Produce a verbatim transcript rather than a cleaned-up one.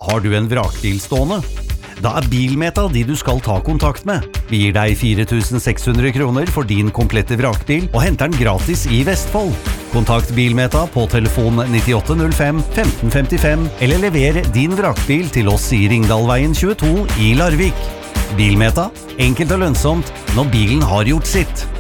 Har du en vrakbil stående? Da er Bilmeta de du skal ta kontakt med. Vi gir deg fire tusen seks hundre kroner for din komplette vrakbil og henter den gratis i Vestfold. Kontakt Bilmeta på telefon nittiåtte null fem femten femtifem eller lever din vrakbil til oss i Ringdalveien tjueto i Larvik. Bilmeta, enkelt og lønnsomt når bilen har gjort sitt.